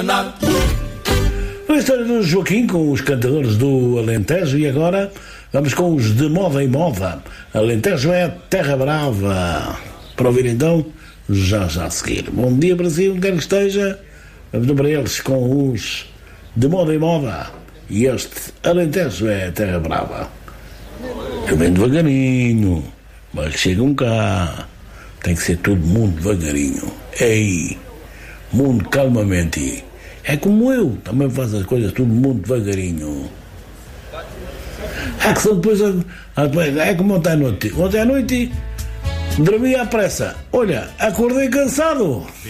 A história do Joaquim com os cantadores do Alentejo. E agora vamos com os de moda em moda. Alentejo é terra brava. Para ouvir então, já a seguir. Bom dia Brasil, quer que esteja. Vamos para eles com os de moda em moda. E este Alentejo é terra brava. Eu venho devagarinho, mas chegam cá. Tem que ser tudo muito devagarinho. Ei, muito calmamente. É como eu, também faço as coisas tudo muito devagarinho. É que são depois. É como ontem à noite. Ontem à noite dormi à pressa. Olha, acordei cansado.